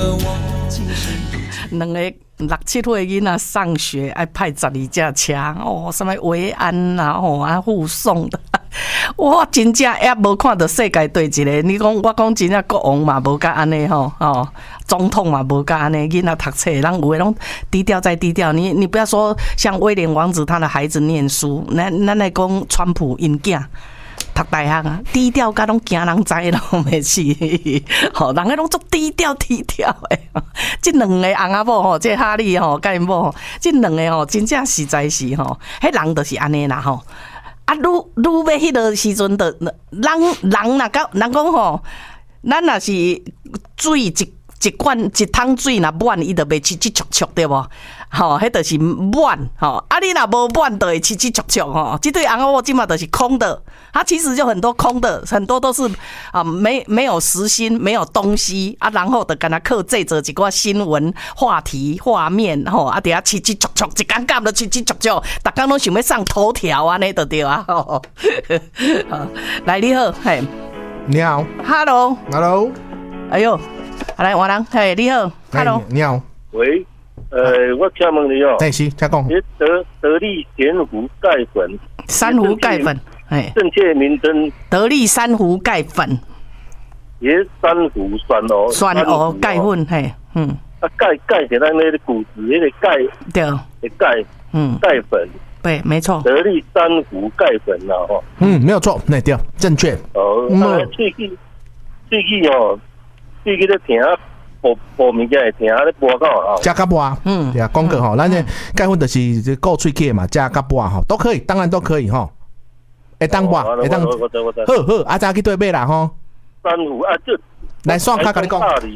两个6、7岁囡仔上学爱派12架车哦，什么维安啦护送的，我真正也无看到世界对一个。你讲我讲真正国王嘛无甲安尼吼总统嘛无甲安尼，囡仔读册，人有诶拢低调再低调。你不要说像威廉王子他的孩子念书，咱来讲川普因囝。读大学啊，低调甲拢惊人知咯，没事。吼，人个拢足低调诶。这两个翁仔某吼，这哈利吼，甲因某，这两个吼，真正实在是吼，迄人就是安尼啦吼。啊，愈要迄个时阵的，人若讲，人讲吼，咱若是水一罐一桶水若满，伊就袂七七戳戳对无？吼，迄就是满吼。啊，你若无满，就会七七戳戳吼。这对翁仔某即嘛就是空的，它其实就很多空的，很多都是没有实心，没有东西啊，然后就跟他克制着一寡新闻话题画面吼，啊，底下七七戳戳，一竿竿就七七戳戳，逐工拢想要上头条安尼就对啊。吼，来你好，嘿， 你好 ，Hello， 哎呦。来，华人，嘿，你好 ，Hello， 你好， 喂，我请问你哦， 是，请讲。 得力咸湖钙粉， 珊瑚钙粉，哎， 正确名称得力珊瑚钙粉， 也珊瑚酸蚵钙粉，嘿， 啊，钙是咱那个骨质那个钙， 对， 钙，钙粉， 对，没错， 得力珊瑚钙粉啦，吼， 没有错，那对，正确。 最近哦。最近咧听播物件会听咧播到啊， 加甲播，对啊，讲过吼，咱这钙粉就是顾喙齿嘛，加甲播吼，都可以，当然都可以吼，会当播，会当，好，阿早去对买啦吼， 珊瑚啊，这来算卡甲你讲，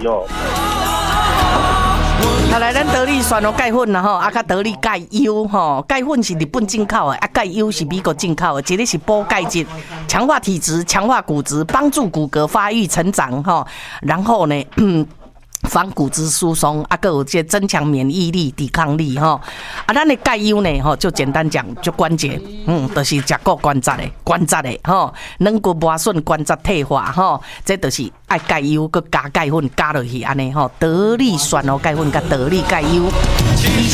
好来，咱得力选咯钙粉啦吼，啊，甲得力钙优吼，钙粉是日本进口的，啊，钙优是美国进口的，一个是补钙质，强化体质，强化骨质，帮助骨骼发育成长吼，然后呢，防骨质疏松，啊，还有这增强免疫力、抵抗力吼。啊，咱的钙优呢吼，就简单讲，就关节，就是食过关节的吼，软骨磨损、关节退化吼，这就是爱钙优，佮加钙粉加落去安尼吼，得力选哦钙粉甲得力钙优。